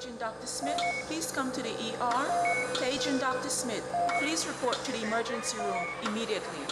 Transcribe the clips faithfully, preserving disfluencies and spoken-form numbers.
Paige and Doctor Smith, please come to the E R. Paige and Doctor Smith, please report to the emergency room immediately.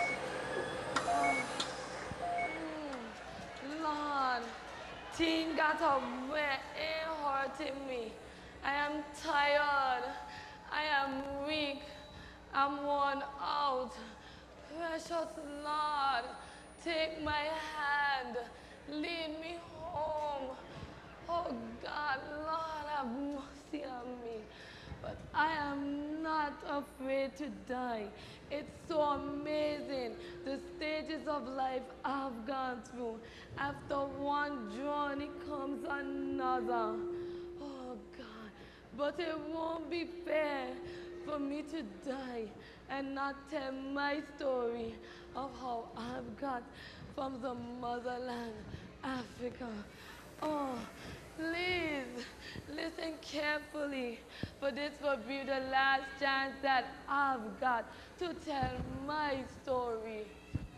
Lord, things got away and hurting me. I am tired. I am weak. I'm worn out. Precious Lord, take my hand. Lead me home. Oh God, Lord, have mercy on me. But I am not afraid to die. It's so amazing, the stages of life I've gone through. After one journey comes another. Oh God, but it won't be fair for me to die and not tell my story of how I've got from the motherland, Africa. Oh, please listen carefully, for this will be the last chance that I've got to tell my story.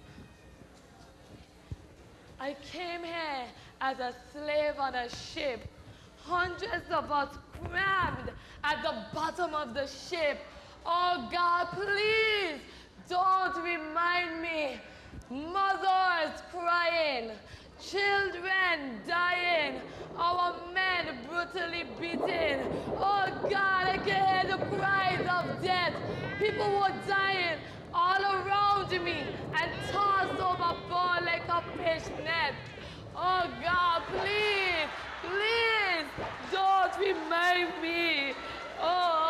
I came here as a slave on a ship. Hundreds of us crammed at the bottom of the ship. Oh God, please don't remind me. Mothers crying, children dying, our men brutally beaten. Oh God, I can hear the cries of death. People were dying all around me and tossed overboard like a fish net. Oh God, please, please don't remind me. Oh.